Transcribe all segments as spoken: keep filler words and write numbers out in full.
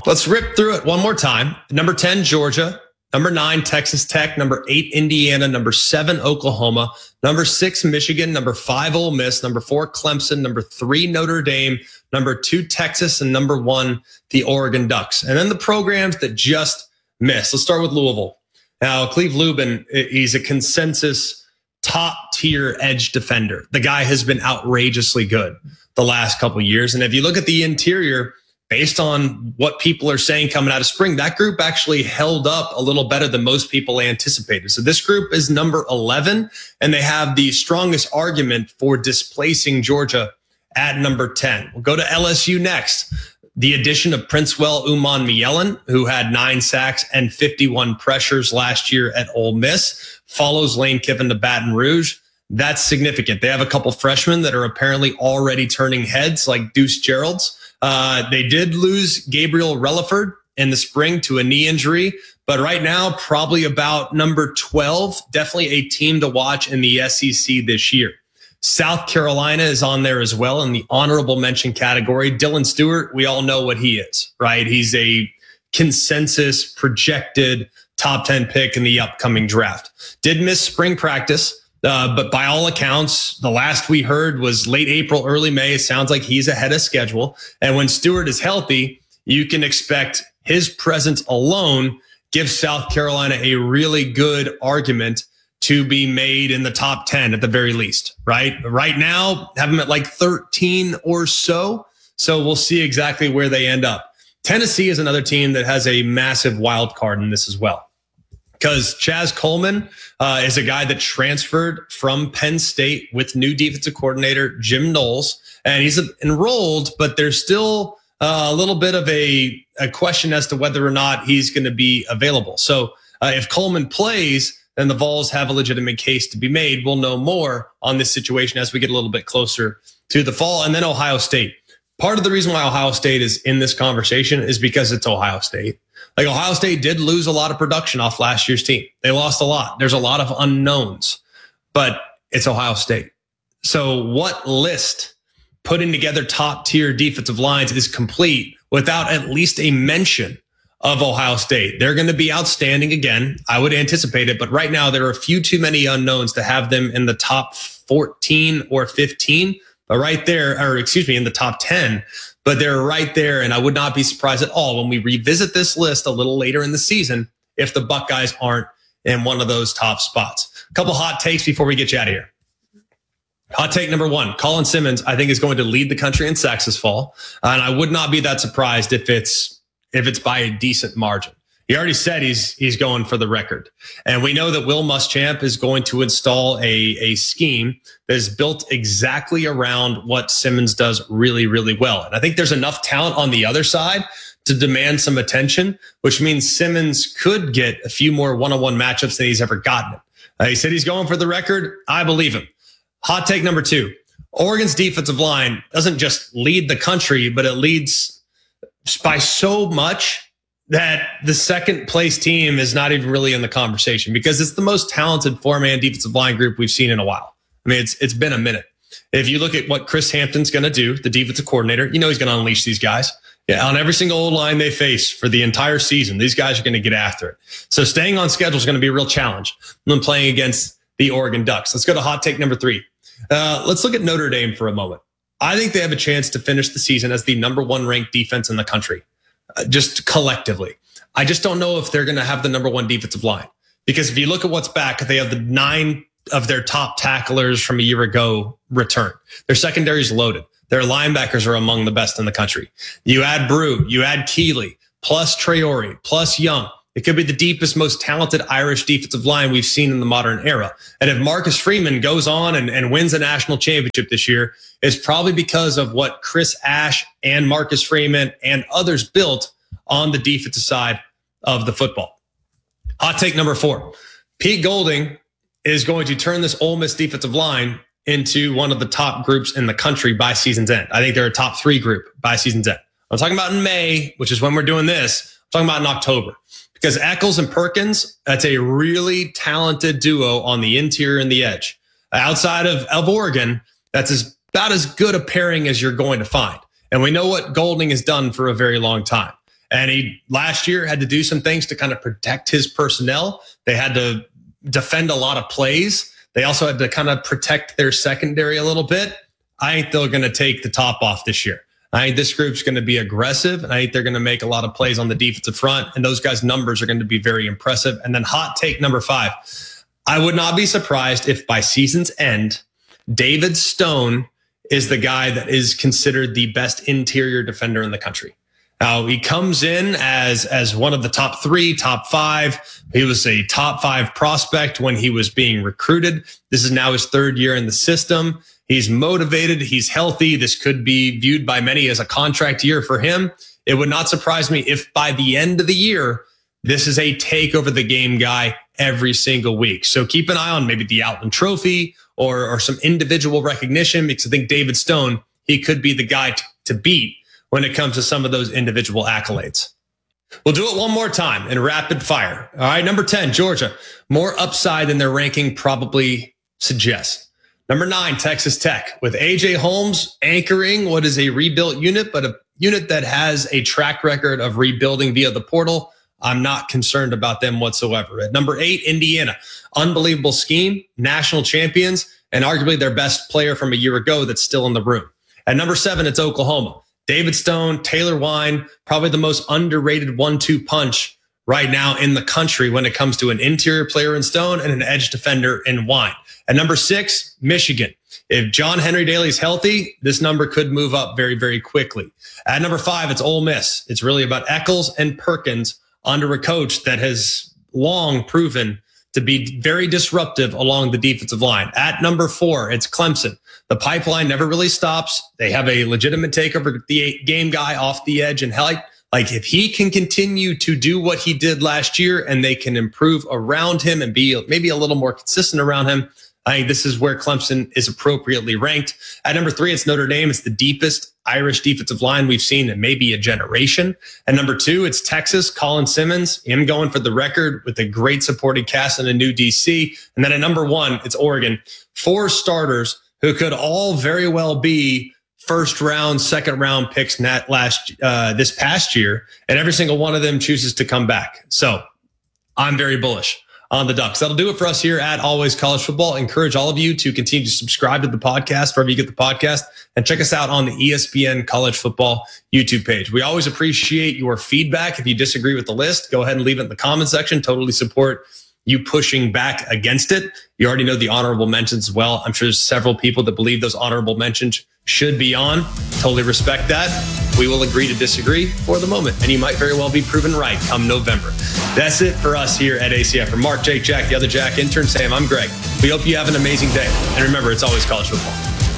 Let's rip through it one more time. Number ten, Georgia. Number nine, Texas Tech. Number eight, Indiana. Number seven, Oklahoma. Number six, Michigan. Number five, Ole Miss. Number four, Clemson. Number three, Notre Dame. Number two, Texas. And number one, the Oregon Ducks. And then the programs that just missed. Let's start with Louisville. Now, Cleve Lubin, he's a consensus top-tier edge defender. The guy has been outrageously good the last couple of years. And if you look at the interior, based on what people are saying coming out of spring, that group actually held up a little better than most people anticipated. So this group is number eleven, and they have the strongest argument for displacing Georgia at number ten. We'll go to L S U next. The addition of Princewell Uman-Mielen, who had nine sacks and fifty-one pressures last year at Ole Miss, follows Lane Kiffin to Baton Rouge. That's significant. They have a couple freshmen that are apparently already turning heads, like Deuce Gerald's. Uh, they did lose Gabriel Relaford in the spring to a knee injury, but right now, probably about number twelve, definitely a team to watch in the S E C this year. South Carolina is on there as well in the honorable mention category. Dylan Stewart, we all know what he is, right? He's a consensus projected top ten pick in the upcoming draft. Did miss spring practice. Uh, but by all accounts, the last we heard was late April, early May. It sounds like he's ahead of schedule. And when Stewart is healthy, you can expect his presence alone gives South Carolina a really good argument to be made in the top ten at the very least, right? Right now, have them at like thirteen or so. So we'll see exactly where they end up. Tennessee is another team that has a massive wild card in this as well, because Chaz Coleman uh, is a guy that transferred from Penn State with new defensive coordinator Jim Knowles, and he's enrolled, but there's still uh, a little bit of a, a question as to whether or not he's going to be available. So uh, if Coleman plays, then the Vols have a legitimate case to be made. We'll know more on this situation as we get a little bit closer to the fall. And then Ohio State. Part of the reason why Ohio State is in this conversation is because it's Ohio State. Like, Ohio State did lose a lot of production off last year's team. They lost a lot. There's a lot of unknowns, but it's Ohio State. So what list putting together top tier defensive lines is complete without at least a mention of Ohio State? They're going to be outstanding again. I would anticipate it, but right now there are a few too many unknowns to have them in the top fourteen or fifteen, but right there, or excuse me, in the top ten. But they're right there, and I would not be surprised at all when we revisit this list a little later in the season if the Buckeyes aren't in one of those top spots. A couple hot takes before we get you out of here. Hot take number one, Colin Simmons, I think, is going to lead the country in sacks this fall, and I would not be that surprised if it's if it's by a decent margin. He already said he's he's going for the record. And we know that Will Muschamp is going to install a, a scheme that is built exactly around what Simmons does really, really well. And I think there's enough talent on the other side to demand some attention, which means Simmons could get a few more one-on-one matchups than he's ever gotten. Uh, he said he's going for the record. I believe him. Hot take number two, Oregon's defensive line doesn't just lead the country, but it leads by so much that the second place team is not even really in the conversation because it's the most talented four-man defensive line group we've seen in a while. I mean, it's it's been a minute. If you look at what Chris Hampton's going to do, the defensive coordinator, you know he's going to unleash these guys. Yeah, on every single old line they face for the entire season, these guys are going to get after it. So staying on schedule is going to be a real challenge when playing against the Oregon Ducks. Let's go to hot take number three. Uh, let's look at Notre Dame for a moment. I think they have a chance to finish the season as the number one ranked defense in the country. Uh, just collectively. I just don't know if they're going to have the number one defensive line, because if you look at what's back, they have the nine of their top tacklers from a year ago return. Their secondary is loaded. Their linebackers are among the best in the country. You add Brew, you add Keeley, plus Traore, plus Young. It could be the deepest, most talented Irish defensive line we've seen in the modern era. And if Marcus Freeman goes on and, and wins a national championship this year, it's probably because of what Chris Ash and Marcus Freeman and others built on the defensive side of the football. Hot take number four. Pete Golding is going to turn this Ole Miss defensive line into one of the top groups in the country by season's end. I think they're a top three group by season's end. I'm talking about in May, which is when we're doing this. I'm talking about in October. Because Eccles and Perkins, that's a really talented duo on the interior and the edge. Outside of, of Oregon, that's as, about as good a pairing as you're going to find. And we know what Golding has done for a very long time. And he last year had to do some things to kind of protect his personnel. They had to defend a lot of plays. They also had to kind of protect their secondary a little bit. I think they're going to take the top off this year. I think this group's going to be aggressive, and I think they're going to make a lot of plays on the defensive front, and those guys' numbers are going to be very impressive. And then hot take number five, I would not be surprised if by season's end, David Stone is the guy that is considered the best interior defender in the country. Now, he comes in as, as one of the top three, top five. He was a top five prospect when he was being recruited. This is now his third year in the system. He's motivated. He's healthy. This could be viewed by many as a contract year for him. It would not surprise me if by the end of the year, this is a take over the game guy every single week. So keep an eye on maybe the Outland Trophy or, or some individual recognition, because I think David Stone, he could be the guy to, to beat when it comes to some of those individual accolades. We'll do it one more time in rapid fire. All right, number ten, Georgia. More upside than their ranking probably suggests. Number nine, Texas Tech, with A J Holmes anchoring what is a rebuilt unit, but a unit that has a track record of rebuilding via the portal. I'm not concerned about them whatsoever. At number eight, Indiana, unbelievable scheme, national champions, and arguably their best player from a year ago that's still in the room. At number seven, it's Oklahoma. David Stone, Taylor Wine, probably the most underrated one two punch right now in the country when it comes to an interior player in Stone and an edge defender in Wine. At number six, Michigan. If John Henry Daly's healthy, this number could move up very, very quickly. At number five, it's Ole Miss. It's really about Eccles and Perkins under a coach that has long proven to be very disruptive along the defensive line. At number four, it's Clemson. The pipeline never really stops. They have a legitimate takeover the game guy off the edge and height. Like if he can continue to do what he did last year and they can improve around him and be maybe a little more consistent around him, I think this is where Clemson is appropriately ranked. At number three, it's Notre Dame. It's the deepest Irish defensive line we've seen in maybe a generation. At number two, it's Texas, Colin Simmons, him going for the record with a great supporting cast and a new D C. And then at number one, it's Oregon. Four starters who could all very well be first round, second round picks net last uh, this past year, and every single one of them chooses to come back. So I'm very bullish on the Ducks. That'll do it for us here at Always College Football. Encourage all of you to continue to subscribe to the podcast wherever you get the podcast, and check us out on the E S P N College Football YouTube page. We always appreciate your feedback. If you disagree with the list, go ahead and leave it in the comment section. Totally support you pushing back against it. You already know the honorable mentions as well. I'm sure there's several people that believe those honorable mentions should be on. Totally respect that. We will agree to disagree for the moment, and you might very well be proven right come November. That's it for us here at A C F. For Mark, Jake, Jack, the other Jack, intern Sam, I'm Greg. We hope you have an amazing day. And remember, it's always college football.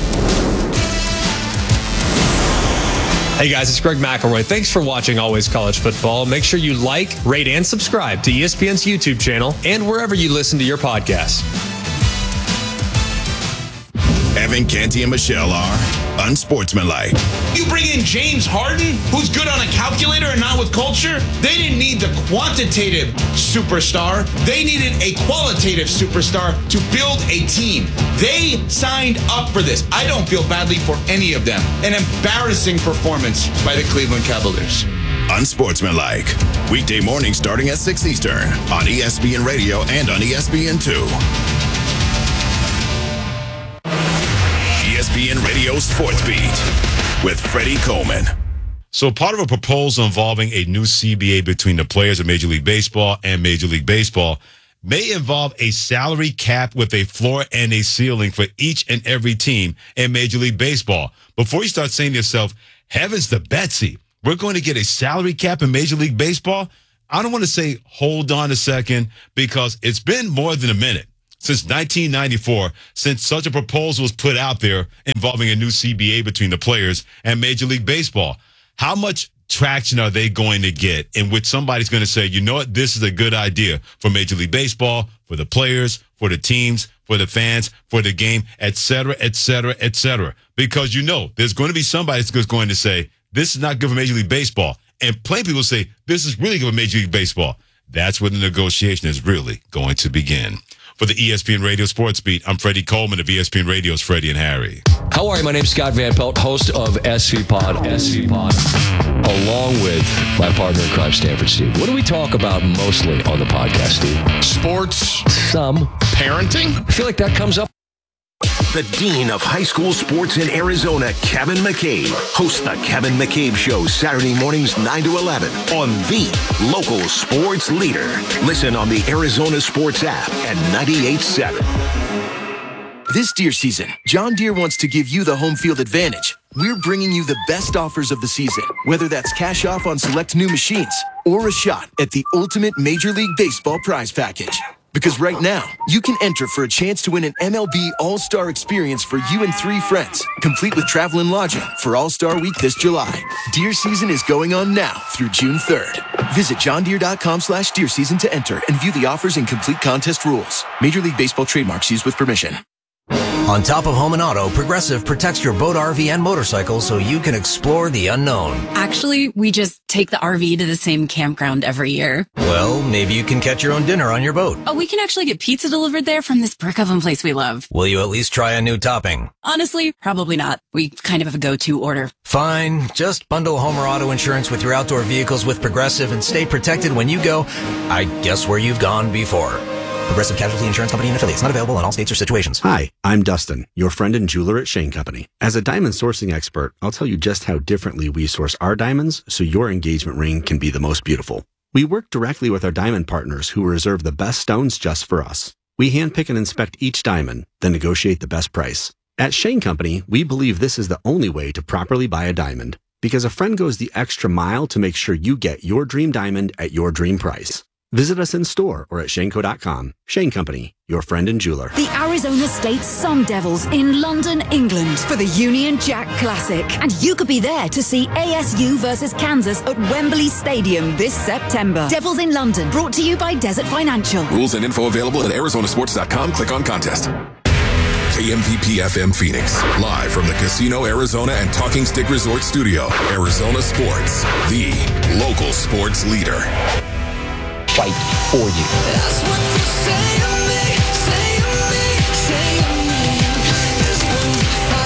Hey guys, it's Greg McElroy. Thanks for watching Always College Football. Make sure you like, rate, and subscribe to E S P N's YouTube channel and wherever you listen to your podcasts. Evan, Canty, and Michelle are unsportsmanlike. You bring in James Harden, who's good on a calculator and not with culture? They didn't need the quantitative superstar. They needed a qualitative superstar to build a team. They signed up for this. I don't feel badly for any of them. An embarrassing performance by the Cleveland Cavaliers. Unsportsmanlike. Weekday morning starting at six Eastern on E S P N Radio and on E S P N two. E S P N Radio Sports Beat with Freddie Coleman. So part of a proposal involving a new C B A between the players of Major League Baseball and Major League Baseball may involve a salary cap with a floor and a ceiling for each and every team in Major League Baseball. Before you start saying to yourself, heavens to Betsy, we're going to get a salary cap in Major League Baseball? I don't want to say hold on a second, because it's been more than a minute since nineteen ninety-four, since such a proposal was put out there involving a new C B A between the players and Major League Baseball. How much traction are they going to get in which somebody's going to say, you know what, this is a good idea for Major League Baseball, for the players, for the teams, for the fans, for the game, et cetera, et cetera, et cetera. Because you know there's going to be somebody that's going to say, this is not good for Major League Baseball. And plain people say, this is really good for Major League Baseball. That's where the negotiation is really going to begin. For the E S P N Radio Sports Beat, I'm Freddie Coleman of E S P N Radio's Freddie and Harry. How are you? My name's Scott Van Pelt, host of S V Pod, S V Pod, along with my partner in crime, Stanford Steve. What do we talk about mostly on the podcast, Steve? Sports. Some. Parenting. I feel like that comes up. The Dean of High School Sports in Arizona, Kevin McCabe, hosts the Kevin McCabe Show Saturday mornings nine to eleven on the local sports leader. Listen on the Arizona Sports app at ninety-eight point seven. This deer season, John Deere wants to give you the home field advantage. We're bringing you the best offers of the season, whether that's cash off on select new machines or a shot at the ultimate Major League Baseball prize package. Because right now, you can enter for a chance to win an M L B All-Star experience for you and three friends, complete with travel and lodging for All-Star Week this July. Deer season is going on now through June third. Visit johndeere.com slash deer season to enter and view the offers and complete contest rules. Major League Baseball trademarks used with permission. On top of home and auto, Progressive protects your boat, R V, and motorcycle so you can explore the unknown. Actually, we just take the R V to the same campground every year. Well, maybe you can catch your own dinner on your boat. Oh, we can actually get pizza delivered there from this brick oven place we love. Will you at least try a new topping? Honestly, probably not. We kind of have a go-to order. Fine. Just bundle home or auto insurance with your outdoor vehicles with Progressive and stay protected when you go, I guess, where you've gone before. Progressive Casualty Insurance Company and affiliates. Not available in all states or situations. Hi, I'm Dustin, your friend and jeweler at Shane Company. As a diamond sourcing expert, I'll tell you just how differently we source our diamonds so your engagement ring can be the most beautiful. We work directly with our diamond partners who reserve the best stones just for us. We handpick and inspect each diamond, then negotiate the best price. At Shane Company, we believe this is the only way to properly buy a diamond, because a friend goes the extra mile to make sure you get your dream diamond at your dream price. Visit us in store or at shaneco dot com. Shane Company, your friend and jeweler. The Arizona State Sun Devils in London, England for the Union Jack Classic. And you could be there to see A S U versus Kansas at Wembley Stadium this September. Devils in London, brought to you by Desert Financial. Rules and info available at arizona sports dot com. Click on contest. K M V P F M Phoenix, live from the Casino Arizona and Talking Stick Resort Studio. Arizona Sports, the local sports leader. Fight for you. That's what you say to me, say to me, say to me. This one's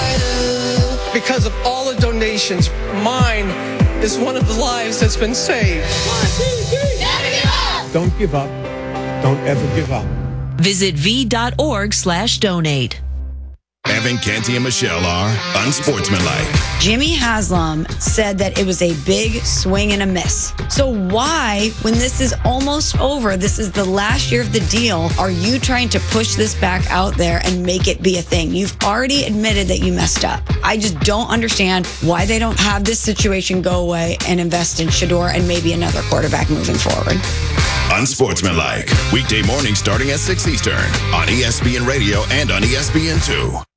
a fighter. Because of all the donations, mine is one of the lives that's been saved. One, two, three. Never give up. Don't give up. Don't ever give up. Visit v.org slash donate. Evan, Canty, and Michelle are unsportsmanlike. Jimmy Haslam said that it was a big swing and a miss. So why, when this is almost over, this is the last year of the deal, are you trying to push this back out there and make it be a thing? You've already admitted that you messed up. I just don't understand why they don't have this situation go away and invest in Shedeur and maybe another quarterback moving forward. Unsportsmanlike. Weekday morning starting at six Eastern on E S P N Radio and on E S P N two.